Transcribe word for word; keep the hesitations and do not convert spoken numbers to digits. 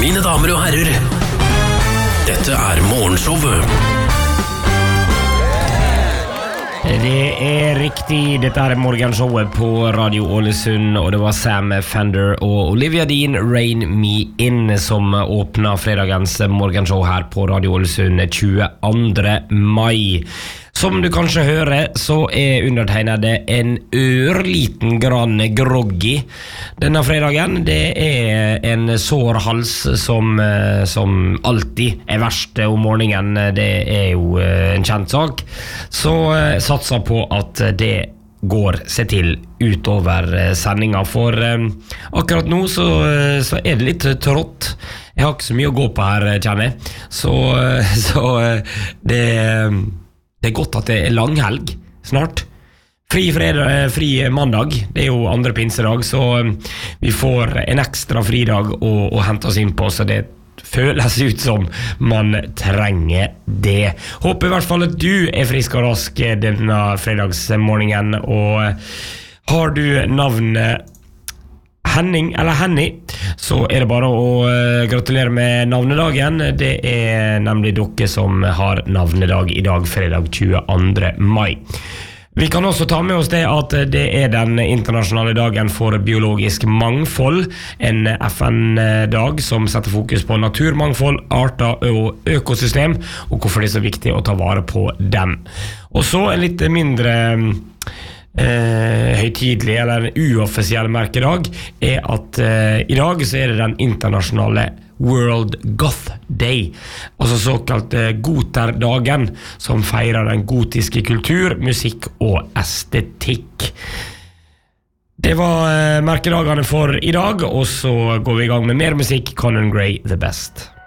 Mine damer og herrer, dette er morgenshowet. Det er riktig, dette er morgenshowet på Radio Ålesund, og det var Sam Fender og Olivia Dean, Rain Me In, som åpnet fredagens morgenshow her på Radio Ålesund tjueandre mai. Som du kanskje hører, så er undertegnede en ørliten grann groggy denne fredagen. Det er en sår hals som, som alltid er verst om morgenen. Det er jo en kjent sak. Så satser på at det går seg til utover sendinga, for akkurat nå så, så er det litt trått. Jeg har ikke så mye å gå på her, kjenner jeg. Så, så det... Det er godt at det er langhelg snart. Fri fredag, fri mandag, det er jo andre pinsedag, så vi får en ekstra fridag å, å hente oss inn på, så det føles ut som man trenger det. Håper i hvert fall at du er frisk og rask denne fredagsmorgenen, og har du navnet Henning eller Henny, så er det bare å uh, gratulere med navnedagen. Det er nemlig dere som har navnedag i dag, fredag tjueandre mai. Vi kan også ta med oss det at det er den internasjonale dagen for biologisk mangfold, en F N-dag som setter fokus på naturmangfold, arter og økosystem, og hvorfor det er så viktig å ta vare på dem. Og så en litt mindre... Eh, høytidelig eller en uoffisiell merkedag er at eh, i dag så er det den internasjonale World Goth Day, altså såkalt eh, Goterdagen, som feirer den gotiske kultur, musikk og estetikk. Det var eh, merkedagene for i dag, og så går vi i gang med mer musikk. Conan Gray, The Best.